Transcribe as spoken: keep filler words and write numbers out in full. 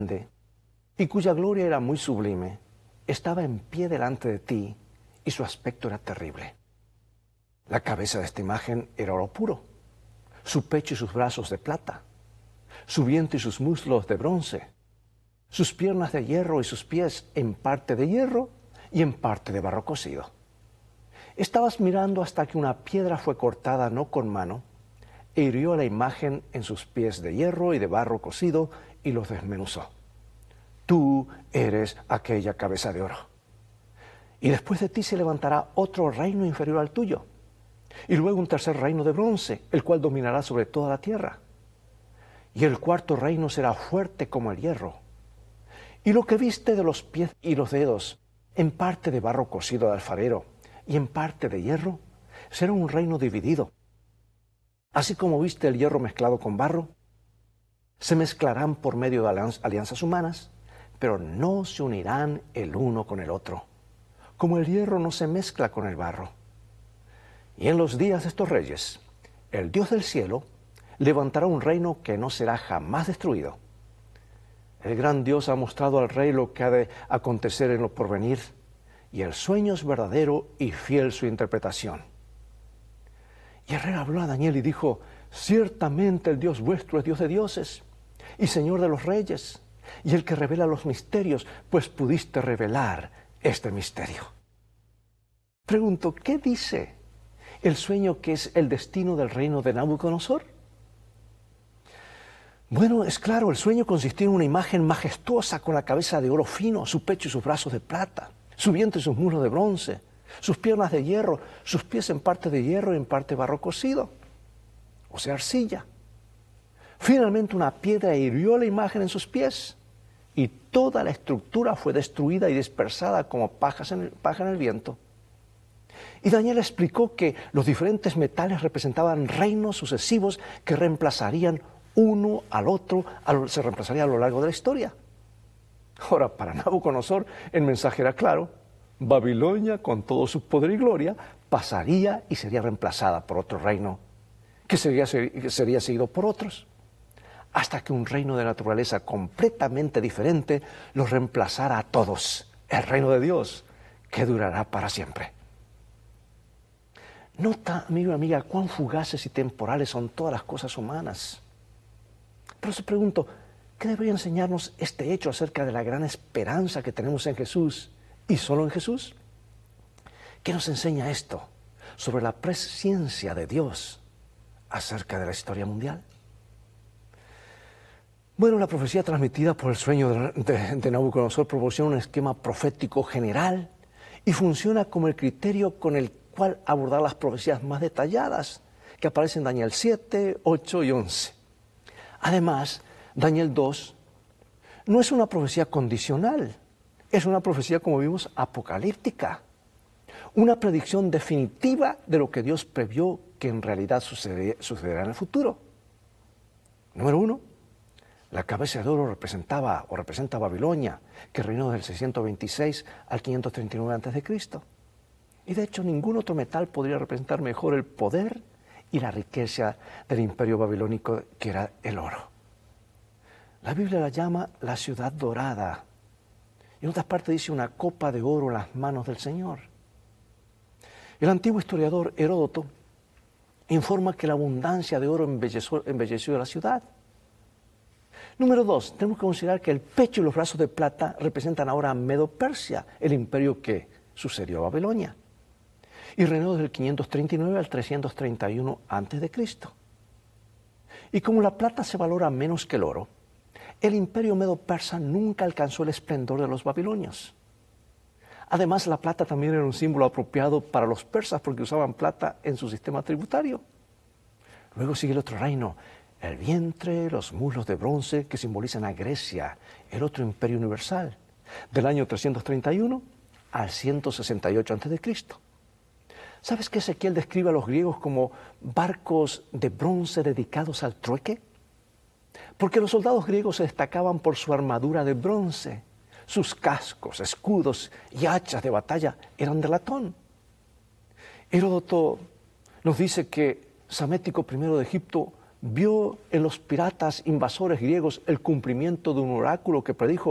y cuya gloria era muy sublime, estaba en pie delante de ti, y su aspecto era terrible. La cabeza de esta imagen era oro puro, su pecho y sus brazos de plata, su vientre y sus muslos de bronce, sus piernas de hierro y sus pies en parte de hierro y en parte de barro cocido. Estabas mirando hasta que una piedra fue cortada no con mano, e hirió a la imagen en sus pies de hierro y de barro cocido y los desmenuzó. Tú eres aquella cabeza de oro. Y después de ti se levantará otro reino inferior al tuyo, y luego un tercer reino de bronce, el cual dominará sobre toda la tierra. Y el cuarto reino será fuerte como el hierro. Y lo que viste de los pies y los dedos, en parte de barro cocido de alfarero y en parte de hierro, será un reino dividido. Así como viste el hierro mezclado con barro, se mezclarán por medio de alianzas humanas, pero no se unirán el uno con el otro, como el hierro no se mezcla con el barro. Y en los días de estos reyes, el Dios del cielo levantará un reino que no será jamás destruido. El gran Dios ha mostrado al rey lo que ha de acontecer en lo porvenir, y el sueño es verdadero y fiel su interpretación. Y el rey habló a Daniel y dijo: ciertamente el Dios vuestro es Dios de dioses y Señor de los reyes, y el que revela los misterios, pues pudiste revelar este misterio. Pregunto, ¿qué dice el sueño que es el destino del reino de Nabucodonosor? Bueno, es claro, el sueño consistía en una imagen majestuosa con la cabeza de oro fino, su pecho y sus brazos de plata, su vientre y sus muslos de bronce, sus piernas de hierro, sus pies en parte de hierro y en parte barro cocido, o sea, arcilla. Finalmente una piedra hirió la imagen en sus pies y toda la estructura fue destruida y dispersada como pajas en el, paja en el viento. Y Daniel explicó que los diferentes metales representaban reinos sucesivos que reemplazarían uno al otro, se reemplazaría a lo largo de la historia. Ahora, para Nabucodonosor, el mensaje era claro: Babilonia, con todo su poder y gloria, pasaría y sería reemplazada por otro reino, que sería, que sería seguido por otros, hasta que un reino de naturaleza completamente diferente los reemplazara a todos, el reino de Dios, que durará para siempre. Nota, amigo y amiga, cuán fugaces y temporales son todas las cosas humanas. Por eso pregunto, ¿qué debería enseñarnos este hecho acerca de la gran esperanza que tenemos en Jesús y solo en Jesús? ¿Qué nos enseña esto sobre la presciencia de Dios acerca de la historia mundial? Bueno, la profecía transmitida por el sueño de, de, de Nabucodonosor proporciona un esquema profético general y funciona como el criterio con el cual abordar las profecías más detalladas que aparecen en Daniel siete, ocho y once. Además, Daniel dos no es una profecía condicional, es una profecía, como vimos, apocalíptica. Una predicción definitiva de lo que Dios previó que en realidad sucederá, sucederá en el futuro. Número uno, la cabeza de oro representaba o representa a Babilonia, que reinó del seiscientos veintiséis al quinientos treinta y nueve antes de Cristo. Y de hecho ningún otro metal podría representar mejor el poder y la riqueza del imperio babilónico, que era el oro. La Biblia la llama la ciudad dorada. Y en otras partes dice una copa de oro en las manos del Señor. El antiguo historiador Heródoto informa que la abundancia de oro embelleció, embelleció la ciudad. Número dos, tenemos que considerar que el pecho y los brazos de plata representan ahora a Medo-Persia, el imperio que sucedió a Babilonia, y reinó desde el quinientos treinta y nueve al trescientos treinta y uno antes de Cristo. Y como la plata se valora menos que el oro, el imperio medo-persa nunca alcanzó el esplendor de los babilonios. Además, la plata también era un símbolo apropiado para los persas porque usaban plata en su sistema tributario. Luego sigue el otro reino, el vientre, los muslos de bronce que simbolizan a Grecia, el otro imperio universal, del año trescientos treinta y uno al ciento sesenta y ocho antes de Cristo. ¿Sabes que Ezequiel describe a los griegos como barcos de bronce dedicados al trueque? Porque los soldados griegos se destacaban por su armadura de bronce. Sus cascos, escudos y hachas de batalla eran de latón. Heródoto nos dice que Psamético primero de Egipto vio en los piratas invasores griegos el cumplimiento de un oráculo que predijo